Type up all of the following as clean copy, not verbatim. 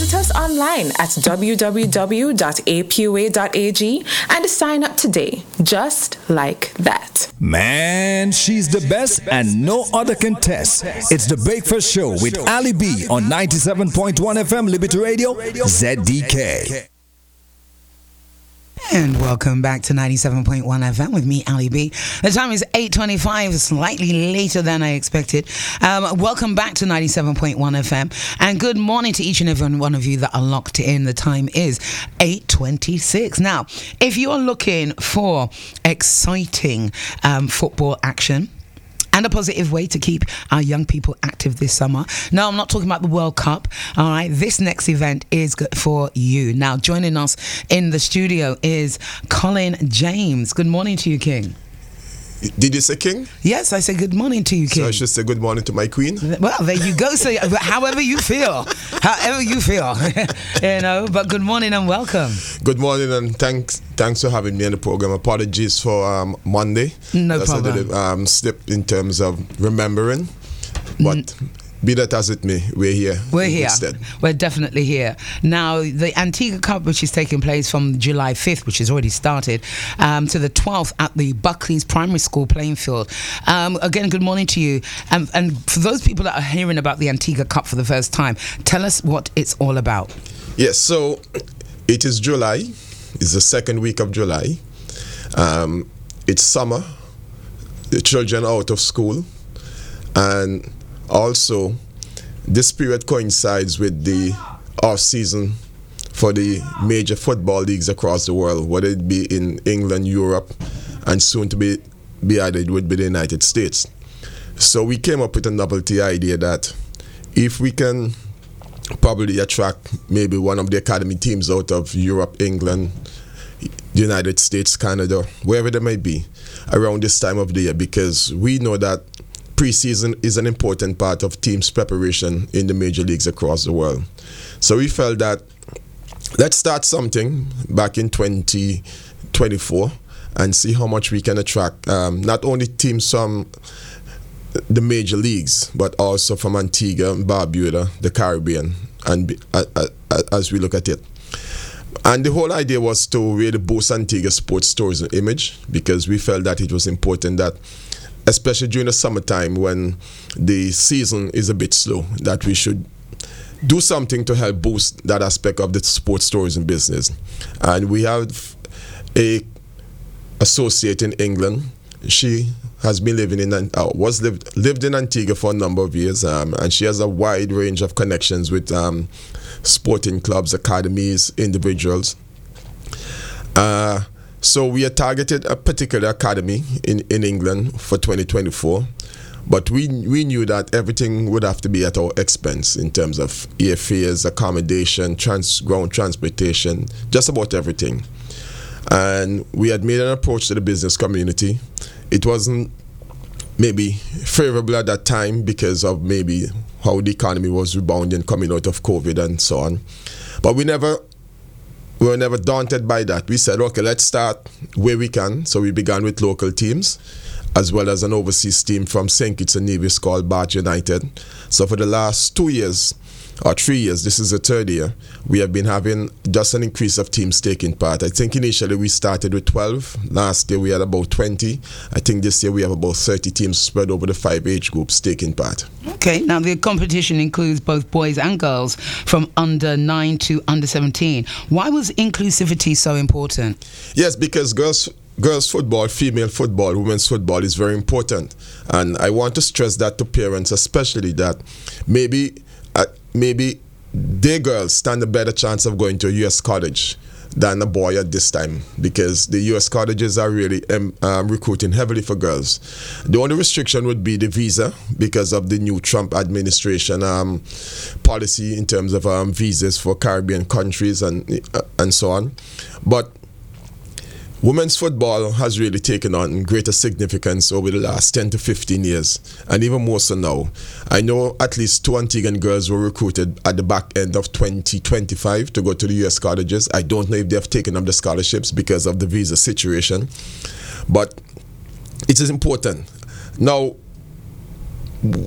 Visit us online at www.apua.ag and sign up today, just like that. Man, she's the best and no other can test. It's the Breakfast Show with Ali B on 97.1 FM Liberty Radio, ZDK. And welcome back to 97.1 FM with me, Ali B. The time is 8:25, slightly later than I expected. Welcome back to 97.1 FM. And good morning to each and every one of you that are locked in. The time is 8:26. Now, if you're looking for exciting football action, and a positive way to keep our young people active this summer. No, I'm not talking about the World Cup. All right, this next event is good for you. Now, joining us in the studio is Colin James. Good morning to you, King. Did you say King? Yes, I said good morning to you, King. So I should say good morning to my queen? Well, there you go. So however you feel. But good morning and welcome. Good morning and thanks for having me on the program. Apologies for Monday. No problem. I did a slip in terms of remembering, but be that as it may, we're here. Instead. We're definitely here. Now, the Antigua Cup, which is taking place from July 5th, which has already started, to the 12th at the Buckley's Primary School playing field. Again, good morning to you. And for those people that are hearing about the Antigua Cup for the first time, tell us what it's all about. Yes, so it is July. It's the second week of July. It's summer. The children are out of school. And also, this period coincides with the off-season for the major football leagues across the world, whether it be in England, Europe, and soon to be added would be the United States. So we came up with a novelty idea that if we can probably attract maybe one of the academy teams out of Europe, England, the United States, Canada, wherever they may be, around this time of the year, because we know that preseason is an important part of teams' preparation in the major leagues across the world. So we felt that let's start something back in 2024 and see how much we can attract not only teams from the major leagues, but also from Antigua and Barbuda, the Caribbean, and as we look at it. And the whole idea was to really boost Antigua sports tourism image, because we felt that it was important that, especially during the summertime when the season is a bit slow, that we should do something to help boost that aspect of the sports tourism business. And we have a associate in England. She has been lived in Antigua for a number of years, and she has a wide range of connections with sporting clubs, academies, individuals. So we had targeted a particular academy in England for 2024, but we knew that everything would have to be at our expense in terms of airfares, accommodation, ground transportation, just about everything. And we had made an approach to the business community. It wasn't maybe favorable at that time because of maybe how the economy was rebounding coming out of COVID and so on. But we were never daunted by that. We said, okay, let's start where we can. So we began with local teams, as well as an overseas team from St. Kitts and Nevis called Bath United. So for the last 2 years, or 3 years, this is the third year, we have been having just an increase of teams taking part. I think initially we started with 12. Last year we had about 20. I think this year we have about 30 teams spread over the 5 age groups taking part. Okay, now the competition includes both boys and girls from under 9 to under 17. Why was inclusivity so important? Yes, because girls football, female football, women's football is very important. And I want to stress that to parents, especially that maybe their girls stand a better chance of going to a U.S. college than a boy at this time, because the U.S. colleges are really recruiting heavily for girls. The only restriction would be the visa, because of the new Trump administration policy in terms of visas for Caribbean countries and so on. But women's football has really taken on greater significance over the last 10 to 15 years, and even more so now. I know at least 2 Antiguan girls were recruited at the back end of 2025 to go to the U.S. colleges. I don't know if they have taken up the scholarships because of the visa situation, but it is important. Now,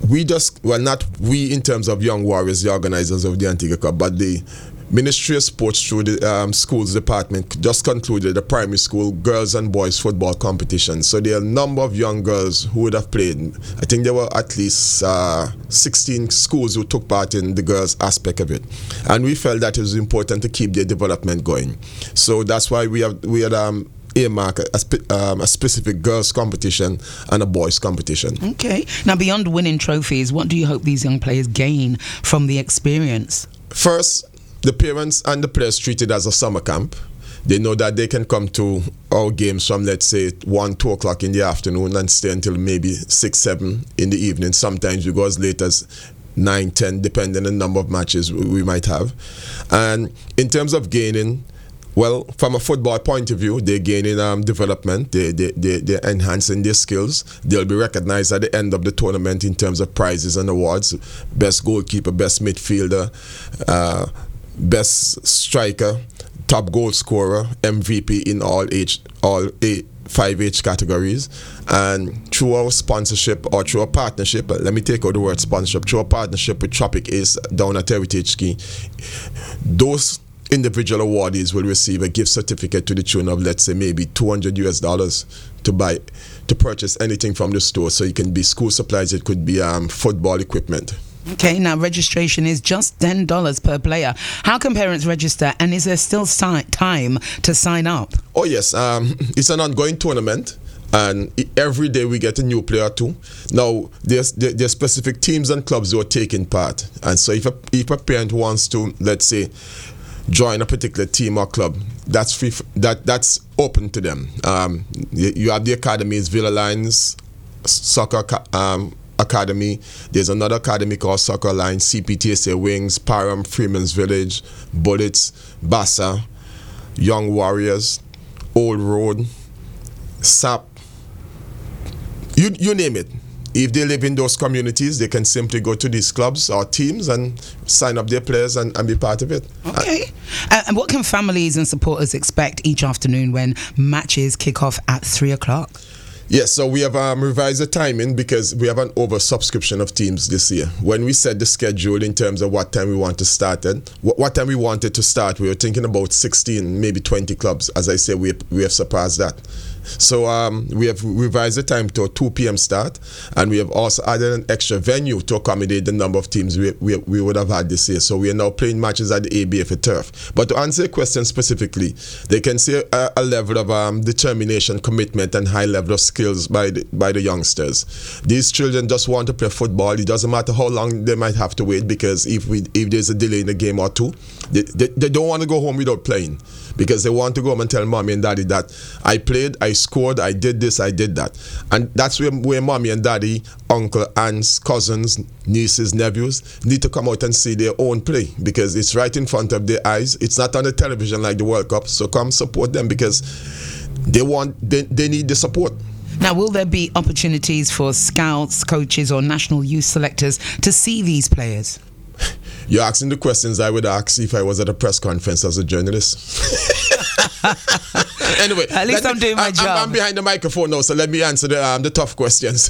not we in terms of Young Warriors, the organizers of the Antigua Cup, but the Ministry of Sports through the schools department just concluded the primary school girls and boys football competition. So there are a number of young girls who would have played. I think there were at least 16 schools who took part in the girls aspect of it, and we felt that it was important to keep their development going. So that's why we had earmark a specific girls competition and a boys competition. Okay. Now, beyond winning trophies, what do you hope these young players gain from the experience? First, the parents and the players treat it as a summer camp. They know that they can come to our games from, let's say, 1, 2 o'clock in the afternoon and stay until maybe 6, 7 in the evening. Sometimes we go as late as 9, 10, depending on the number of matches we might have. And in terms of gaining, well, from a football point of view, they're gaining development. They're enhancing their skills. They'll be recognized at the end of the tournament in terms of prizes and awards. Best goalkeeper, best midfielder, best striker, top goal scorer, MVP in all 5 age categories. And through our sponsorship or through a partnership, let me take out the word sponsorship, through a partnership with Tropic Ace down at Heritage Ski, those individual awardees will receive a gift certificate to the tune of, let's say, maybe $200 to purchase anything from the store. So it can be school supplies, it could be football equipment. Okay, now registration is just $10 per player. How can parents register, and is there still time to sign up? Oh yes, it's an ongoing tournament, and every day we get a new player too. Now there's specific teams and clubs who are taking part, and so if a parent wants to, let's say, join a particular team or club, that's free. That's open to them. You have the academies, Villa Lions Soccer Academy. There's another academy called Soccer Alliance, CPTSA Wings, Parham, Freeman's Village, Bullets, Bassa, Young Warriors, Old Road, SAP. You name it. If they live in those communities, they can simply go to these clubs or teams and sign up their players and be part of it. Okay. And what can families and supporters expect each afternoon when matches kick off at 3 o'clock? Yes, so we have revised the timing because we have an oversubscription of teams this year. When we set the schedule in terms of what time we want to start it, what time we wanted to start, we were thinking about 16, maybe 20 clubs. As I said, we have surpassed that. So we have revised the time to a 2 p.m. start, and we have also added an extra venue to accommodate the number of teams we would have had this year. So we are now playing matches at the ABF turf. But to answer your question specifically, they can see a level of determination, commitment, and high level of skills by the youngsters. These children just want to play football. It doesn't matter how long they might have to wait, because if there's a delay in a game or two, they don't want to go home without playing, because they want to go home and tell mommy and daddy that I played, I scored, I did this, I did that. And that's where mommy and daddy, uncle, aunts, cousins, nieces, nephews need to come out and see their own play, because it's right in front of their eyes. It's not on the television like the World Cup. So come support them, because they need the support. Now, will there be opportunities for scouts, coaches, or national youth selectors to see these players? You're asking the questions I would ask if I was at a press conference as a journalist. Anyway, at least I'm doing my job. I'm behind the microphone now, so let me answer the tough questions.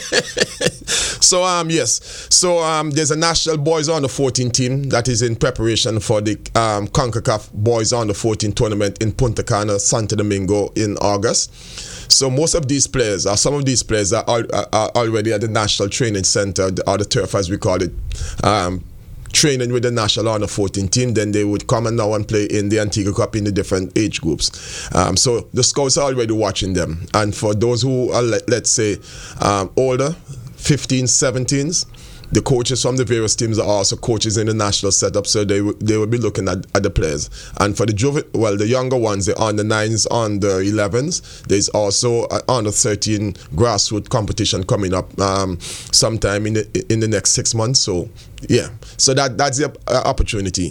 So yes, so there's a national boys under 14 team that is in preparation for the CONCACAF boys under 14 tournament in Punta Cana, Santo Domingo in August. So most of these players, or some of these players, are already at the National Training Center, or the turf as we call it, training with the national under 14 team. Then they would come and now and play in the Antigua Cup in the different age groups. So the scouts are already watching them. And for those who are, let's say, older, 15s, 17s, the coaches from the various teams are also coaches in the national setup, so they will be looking at the players. And for the younger ones, the under 9s, under 11s, there's also an under 13 grassroots competition coming up sometime in the next 6 months. So yeah, so that's the opportunity.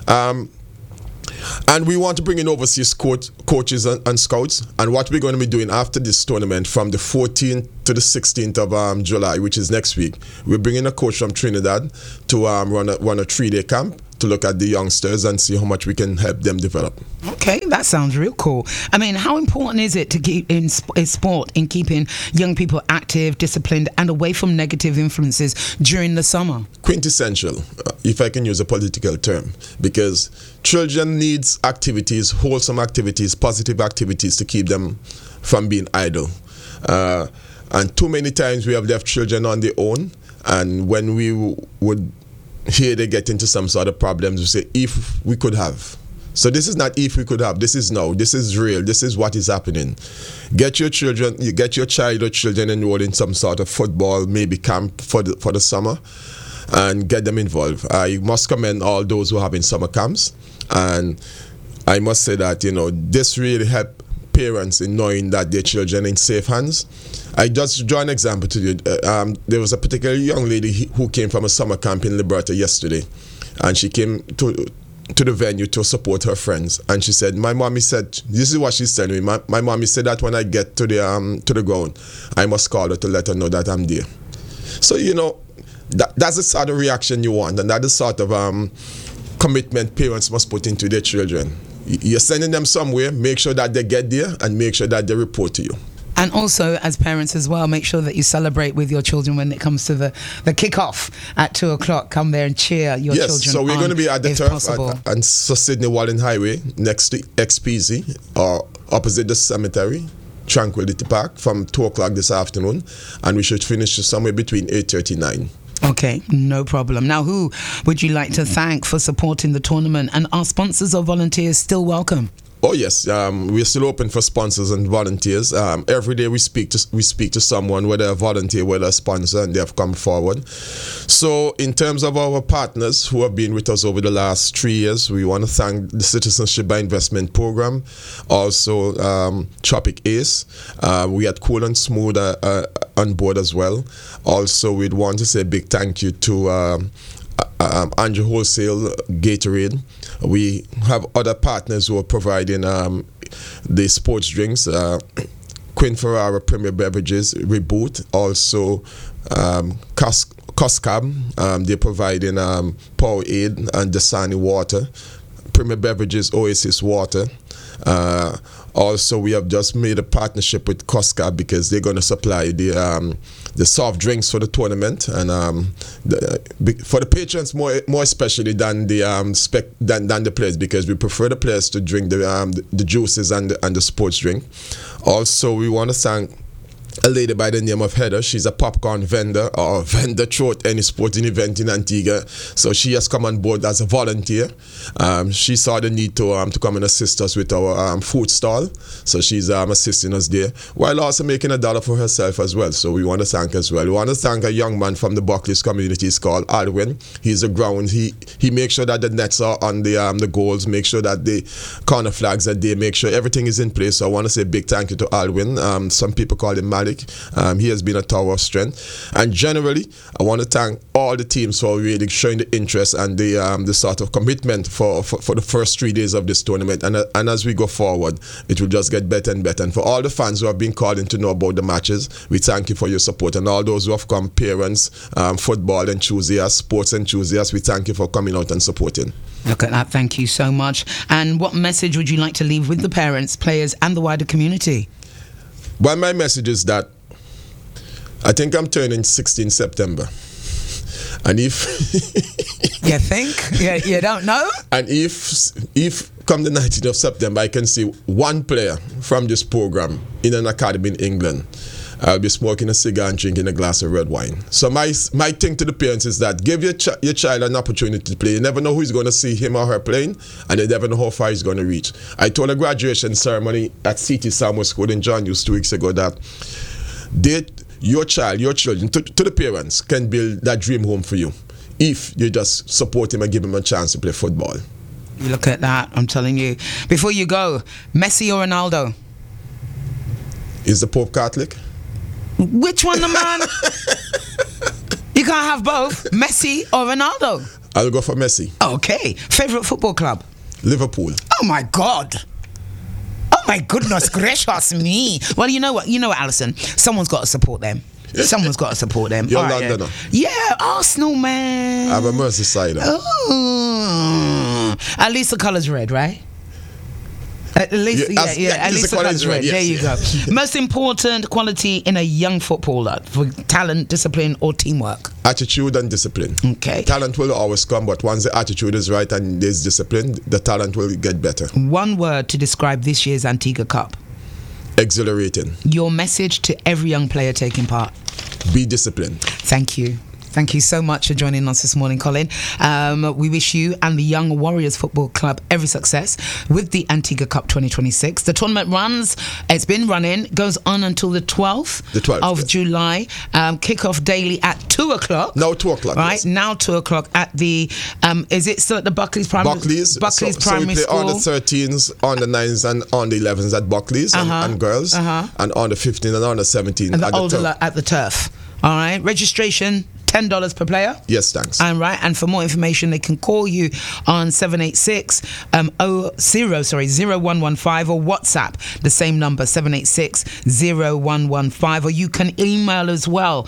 And we want to bring in overseas coaches and scouts. And what we're going to be doing after this tournament, from the 14th to the 16th of July, which is next week, we're bringing a coach from Trinidad to run a 3-day camp to look at the youngsters and see how much we can help them develop. Okay, that sounds real cool. I mean, how important is it to keep in sport in keeping young people active, disciplined, and away from negative influences during the summer? Quintessential, if I can use a political term, because children needs activities, wholesome activities, positive activities to keep them from being idle. And too many times we have left children on their own, and when we would hear they get into some sort of problems, we say, if we could have. So this is not if we could have, this is now, this is real, this is what is happening. Get your child or children enrolled in some sort of football, maybe camp for the summer, and get them involved. I must commend all those who are having summer camps, and I must say that, this really helped parents in knowing that their children are in safe hands. I just draw an example to you. There was a particular young lady who came from a summer camp in Liberta yesterday, and she came to the venue to support her friends, and she said, my mommy said, this is what she's telling me, my mommy said that when I get to the ground, I must call her to let her know that I'm there. So that's the sort of reaction you want, and that's the sort of commitment parents must put into their children. You're sending them somewhere, make sure that they get there, and make sure that they report to you. And also, as parents as well, make sure that you celebrate with your children when it comes to the kickoff at 2 o'clock. Come there and cheer your children. Yes, so we're going to be at the turf on Sydney Wallen Highway next to XPZ, or opposite the cemetery, Tranquility Park, from 2 o'clock this afternoon, and we should finish somewhere between 8:30 and 9. Okay, no problem. Now, who would you like to thank for supporting the tournament? And are sponsors or volunteers still welcome? Oh yes, we're still open for sponsors and volunteers. Every day we speak to someone, whether a volunteer, whether a sponsor, and they have come forward. So in terms of our partners who have been with us over the last 3 years, we want to thank the Citizenship by Investment Program, also Tropic Ace. We had Cool and Smooth on board as well. Also, we'd want to say a big thank you to Andrew Wholesale, Gatorade. We have other partners who are providing the sports drinks, Queen Ferrara Premier Beverages, Reboot, also Coscab. They're providing Powerade and Dasani Water, Premier Beverages, Oasis Water. Also, we have just made a partnership with Coscab because they're going to supply the soft drinks for the tournament, and for the patrons more especially than the players, because we prefer the players to drink the juices and the sports drink. Also, we want to thank a lady by the name of Heather. She's a popcorn vendor, or vendor throughout any sporting event in Antigua. So she has come on board as a volunteer. She saw the need to come and assist us with our food stall. So she's assisting us there, while also making $1 for herself as well. So we want to thank her as well. We want to thank a young man from the Buckley's community. He's called Alwyn. He's a ground. He makes sure that the nets are on the goals, make sure that the corner flags are there, make sure everything is in place. So I want to say a big thank you to Alwyn. Some people call him Malik. He has been a tower of strength. And generally, I want to thank all the teams for really showing the interest and the sort of commitment for the first 3 days of this tournament. And as we go forward, it will just get better and better. And for all the fans who have been calling to know about the matches, we thank you for your support. And all those who have come, parents, football enthusiasts, sports enthusiasts, we thank you for coming out and supporting. Look at that. Thank you so much. And what message would you like to leave with the parents, players, and the wider community? Well, my message is that I think I'm turning 16 September. And if... You think? You don't know? And if come the 19th of September, I can see one player from this program in an academy in England, I'll be smoking a cigar and drinking a glass of red wine. So my thing to the parents is that give your child an opportunity to play. You never know who's going to see him or her playing, and you never know how far he's going to reach. I told a graduation ceremony at CT Samuel School in John Hughes 2 weeks ago that your children, to the parents, can build that dream home for you if you just support him and give him a chance to play football. You look at that, I'm telling you. Before you go, Messi or Ronaldo? Is the Pope Catholic? Which one, the man? You can't have both, Messi or Ronaldo. I'll go for Messi. Okay. Favorite football club? Liverpool. Oh my God. Oh my goodness gracious me. Well, you know what, Alison? Someone's got to support them. Someone's got to support them. You're All right, Londoner. Yeah, Arsenal, man. I'm a Merseyside. Oh. At least the colour's red, right? At least, at least the colour's red. Yes, there you go. Most important quality in a young footballer for talent, discipline, or teamwork? Attitude and discipline. Okay. Talent will always come, but once the attitude is right and there's discipline, the talent will get better. One word to describe this year's Antigua Cup. Exhilarating. Your message to every young player taking part. Be disciplined. Thank you. Thank you so much for joining us this morning, Colin. We wish you and the Young Warriors Football Club every success with the Antigua Cup 2026. The tournament it's been running, goes on until the 12th, of yes. July. Kick-off daily at 2 o'clock. Now 2 o'clock. Right, yes. Now 2 o'clock at the, is it still at the Buckley's Primary Buckley's Primary so we play School? on the 13s, on the 9s, and on the 11s at Buckley's and girls, and on the 15 and on the 17 and at the turf. at the turf. All right, registration $10 per player. Yes, thanks. And for more information, they can call you on 786-0115 or WhatsApp the same number 786-0115, or you can email as well,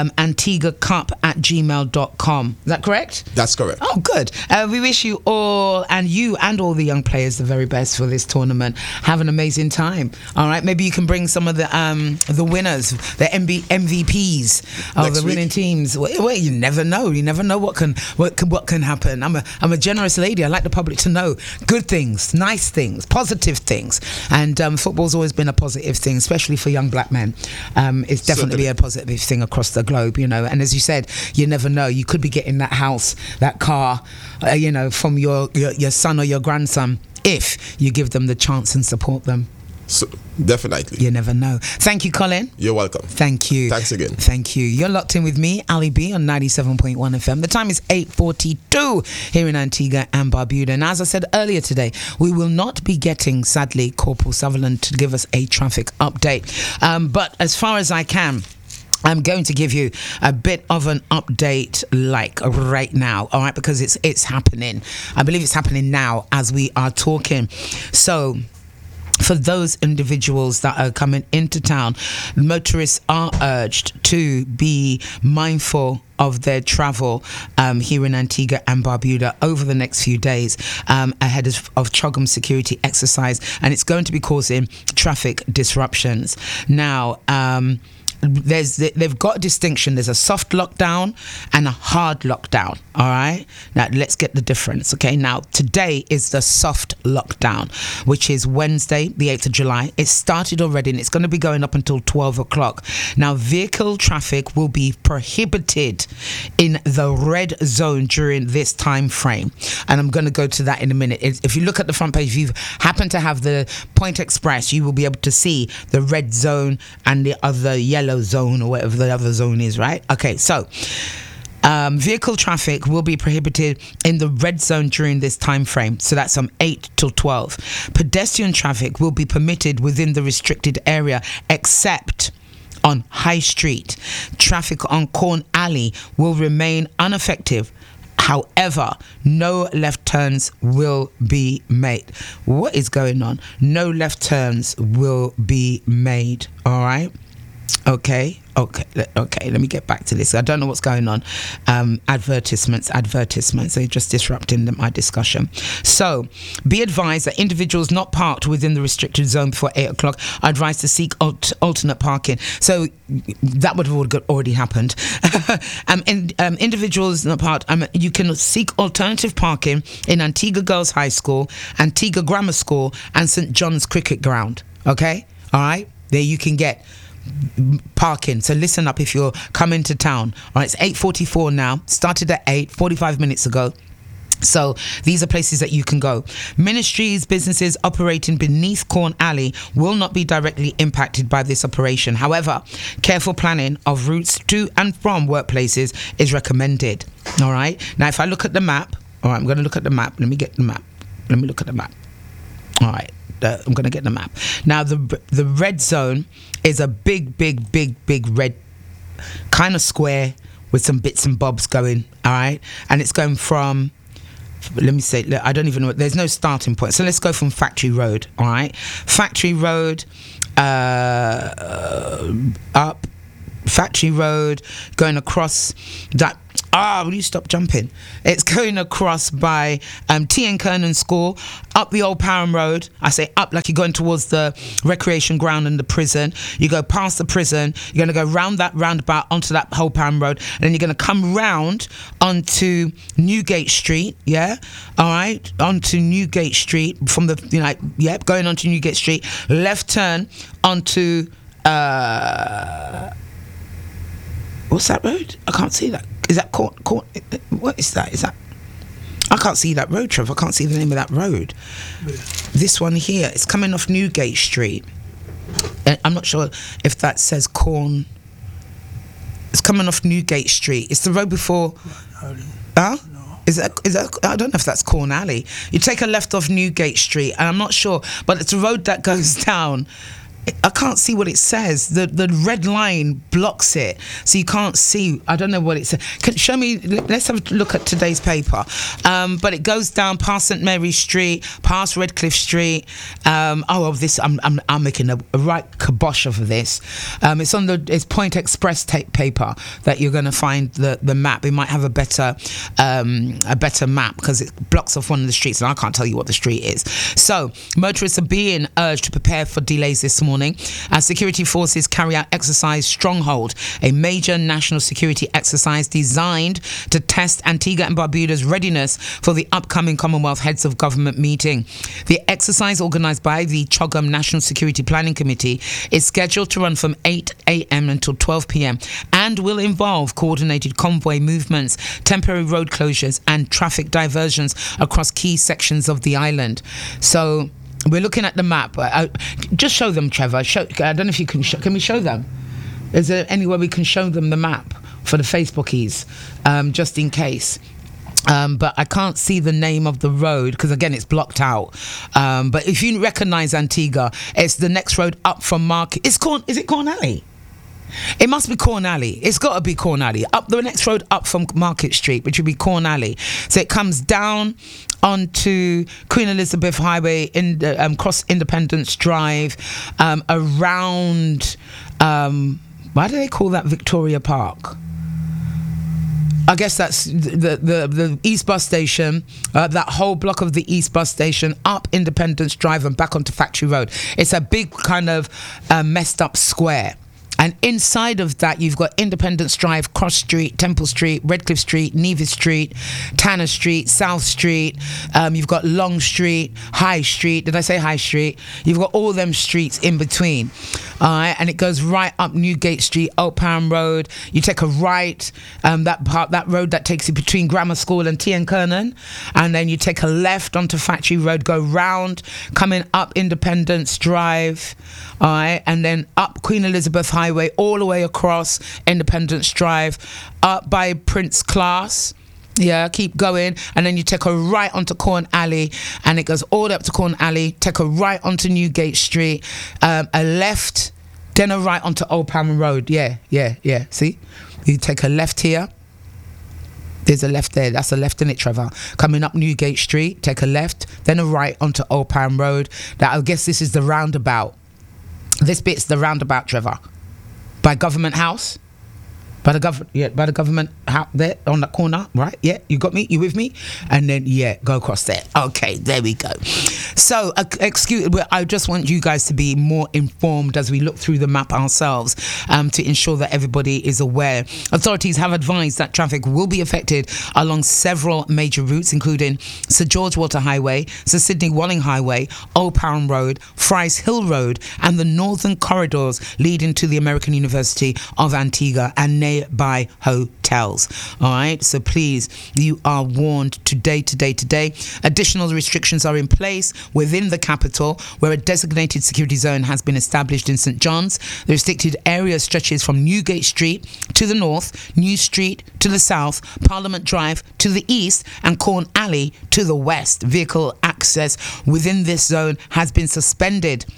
antiguacup@gmail.com. Is that correct? That's correct. Oh, good. We wish you all and all the young players the very best for this tournament. Have an amazing time. All right, maybe you can bring some of the winners, the MVPs of Next the winning week. teams. Well, you never know. You never know what can happen. I'm a generous lady. I like the public to know good things, nice things, positive things. And football's always been a positive thing, especially for young black men. It's definitely a positive thing across the globe, you know. And as you said, you never know. You could be getting that house, that car, from your son or your grandson if you give them the chance and support them. So, definitely. You never know. Thank you, Colin. You're welcome. Thank you. Thanks again. Thank you. You're locked in with me, Ali B, on 97.1 FM. The time is 8:42 here in Antigua and Barbuda. And as I said earlier today, we will not be getting, sadly, Corporal Sutherland to give us a traffic update. But as far as I can, I'm going to give you a bit of an update right now, all right, because it's happening. I believe it's happening now as we are talking. So, for those individuals that are coming into town, motorists are urged to be mindful of their travel here in Antigua and Barbuda over the next few days ahead of CHOGM security exercise, and it's going to be causing traffic disruptions. Now, they've got a distinction. There's a soft lockdown and a hard lockdown. All right. Now let's get the difference. Okay. Now today is the soft lockdown, which is Wednesday, the 8th of July. It started already and it's going to be going up until 12 o'clock. Now vehicle traffic will be prohibited in the red zone during this time frame, and I'm going to go to that in a minute. If you look at the front page, if you happen to have the Point Express, you will be able to see the red zone and the other yellow zone or whatever the other zone is, right? Okay, so vehicle traffic will be prohibited in the red zone during this time frame, so that's from 8 till 12. Pedestrian traffic will be permitted within the restricted area except on High Street. Traffic on Corn Alley will remain unaffected. However, no left turns will be made. What is going on? No left turns will be made. All right. Okay. Let me get back to this. I don't know what's going on. Advertisements. They're just disrupting my discussion. So, be advised that individuals not parked within the restricted zone before 8 o'clock are advised to seek alternate parking. So, that would have already happened. Individuals not parked, you can seek alternative parking in Antigua Girls High School, Antigua Grammar School, and St. John's Cricket Ground. Okay? All right? There you can get parking. So listen up if you're coming to town. All right, it's 8:44 now. Started at 45 minutes ago. So these are places that you can go. Ministries, businesses operating beneath Corn Alley will not be directly impacted by this operation. However, careful planning of routes to and from workplaces is recommended. All right. Now, if I look at the map, all right, I'm going to look at the map. Let me get the map. Let me look at the map. All right. I'm going to get the map. Now, the red zone is a big red kind of square with some bits and bobs going, all right? And it's going from, let me say, I don't even know, there's no starting point. So let's go from Factory Road, all right? Factory Road, up, Factory Road, going across that. Will you stop jumping? It's going across by T.N. Kernan School, up the Old Parham Road. I say up like you're going towards the recreation ground and the prison. You go past the prison, you're going to go round that roundabout onto that Old Parham Road, and then you're going to come round onto Newgate Street, yeah? All right, onto Newgate Street from the, going onto Newgate Street, left turn onto, what's that road? I can't see that. Is that what is that? Is that? I can't see that road, Trev. I can't see the name of that road. This one here. It's coming off Newgate Street. I'm not sure if that says Corn. It's coming off Newgate Street. It's the road before. Huh? No. Is that? I don't know if that's Corn Alley. You take a left off Newgate Street, and I'm not sure, but it's a road that goes down. I can't see what it says. The red line blocks it, so you can't see. I don't know what it says. Show me. Let's have a look at today's paper. But it goes down past St Mary Street, past Redcliffe Street. I'm making a right kibosh of this. It's Point Express paper that you're going to find the map. It might have a better map because it blocks off one of the streets, and I can't tell you what the street is. So motorists are being urged to prepare for delays this morning as security forces carry out Exercise Stronghold, a major national security exercise designed to test Antigua and Barbuda's readiness for the upcoming Commonwealth Heads of Government meeting. The exercise, organised by the CHOGM National Security Planning Committee, is scheduled to run from 8 a.m. until 12 p.m. and will involve coordinated convoy movements, temporary road closures and traffic diversions across key sections of the island. So we're looking at the map. Just show them, Trevor. I don't know if you can. Can we show them? Is there any way we can show them the map for the Facebookies, just in case? But I can't see the name of the road because, again, it's blocked out. But if you recognise Antigua, it's the next road up from Market. Is it Corn Alley? It must be Corn Alley. It's got to be Corn Alley. Up the next road up from Market Street, which would be Corn Alley. So it comes down onto Queen Elizabeth Highway, cross Independence Drive, around. Why do they call that Victoria Park? I guess that's the East Bus Station, that whole block of the East Bus Station, up Independence Drive and back onto Factory Road. It's a big kind of messed up square. And inside of that, you've got Independence Drive, Cross Street, Temple Street, Redcliffe Street, Nevis Street, Tanner Street, South Street. You've got Long Street, High Street. Did I say High Street? You've got all them streets in between. All right, and it goes right up Newgate Street, Old Parham Road. You take a right, that road that takes you between Grammar School and T.N. Kernan. And then you take a left onto Factory Road, go round, coming up Independence Drive. All right, and then up Queen Elizabeth Highway, all the way across Independence Drive, up by Prince Class. Yeah, keep going, and then you take a right onto Corn Alley, and it goes all the way up to Corn Alley. Take a right onto Newgate Street, a left, then a right onto Old Parham Road. Yeah. See, you take a left here. There's a left there. That's a left in it, Trevor. Coming up Newgate Street, take a left, then a right onto Old Parham Road. That, I guess this is the roundabout. This bit's the roundabout, Trevor. By Government House. By the government house there on that corner, right? Yeah, you got me? You with me? And then, go across there. Okay, there we go. So, I just want you guys to be more informed as we look through the map ourselves, to ensure that everybody is aware. Authorities have advised that traffic will be affected along several major routes, including Sir George Water Highway, Sir Sidney Walling Highway, Old Parham Road, Fries Hill Road, and the northern corridors leading to the American University of Antigua and nearby hotels. All right, so please, you are warned today. Additional restrictions are in place within the capital, where a designated security zone has been established in St. John's. The restricted area stretches from Newgate Street to the north, New Street to the south, Parliament Drive to the east, and Corn Alley to the west. Vehicle access within this zone has been suspended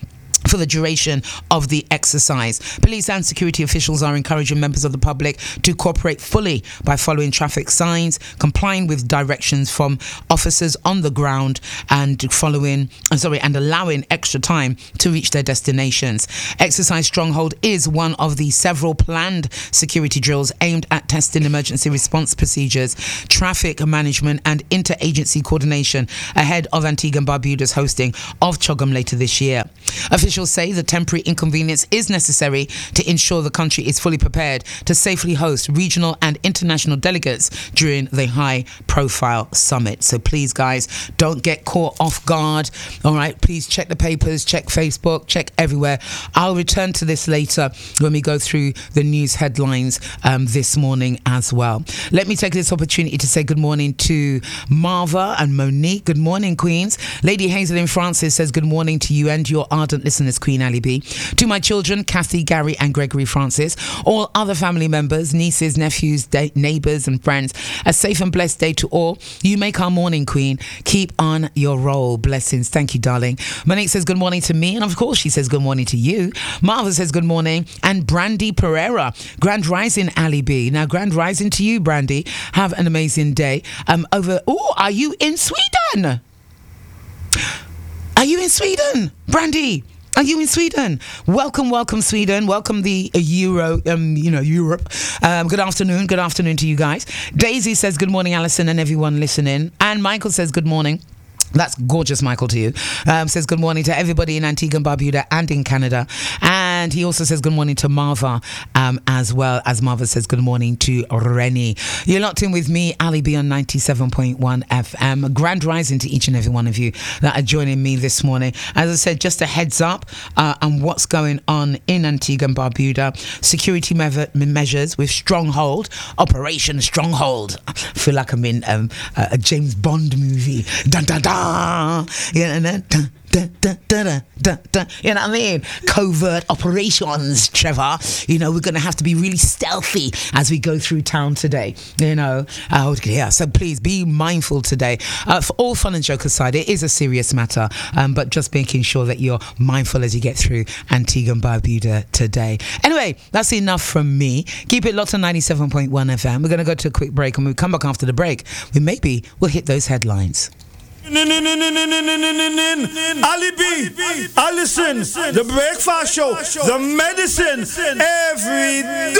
for the duration of the exercise. Police and security officials are encouraging members of the public to cooperate fully by following traffic signs, complying with directions from officers on the ground, and allowing extra time to reach their destinations. Exercise Stronghold is one of the several planned security drills aimed at testing emergency response procedures, traffic management, and interagency coordination ahead of Antigua and Barbuda's hosting of CHOGM later this year. Officials say the temporary inconvenience is necessary to ensure the country is fully prepared to safely host regional and international delegates during the high-profile summit. So please, guys, don't get caught off guard. All right, please check the papers, check Facebook, check everywhere. I'll return to this later when we go through the news headlines this morning as well. Let me take this opportunity to say good morning to Marva and Monique. Good morning, Queens. Lady Hazelyn Francis says good morning to you and your ardent listeners, Queen Ali B. To my children, Kathy, Gary and Gregory Francis, all other family members, nieces, nephews, neighbours and friends, a safe and blessed day to all. You make our morning, Queen. Keep on your roll. Blessings. Thank you, darling. Monique says good morning to me, and of course she says good morning to you. Marva says good morning, and Brandy Pereira, Grand Rising Ali B. Now, Grand Rising to you, Brandy. Have an amazing day. Are you in Sweden? Are you in Sweden, Brandy? Are you in Sweden? Welcome, Sweden. Welcome the Europe. Good afternoon to you guys. Daisy says good morning, Alison, and everyone listening. And Michael says good morning. That's gorgeous, Michael, to you. Says good morning to everybody in Antigua and Barbuda and in Canada. And he also says good morning to Marva, as well as Marva says good morning to Rennie. You're locked in with me, Ali B, on 97.1 FM. Grand rising to each and every one of you that are joining me this morning. As I said, just a heads up on what's going on in Antigua and Barbuda. Security measures with Stronghold, Operation Stronghold. I feel like I'm in a James Bond movie. Dun, dun, dun. You know what I mean? Covert operations, Trevor. You know, we're going to have to be really stealthy as we go through town today. You know, so please be mindful today. For all fun and joke aside, it is a serious matter, but just making sure that you're mindful as you get through Antigua and Barbuda today. Anyway, that's enough from me. Keep it locked on 97.1 FM. We're going to go to a quick break, and when we come back after the break, we'll hit those headlines. Ali B, Alison, the breakfast show, the medicine, every day.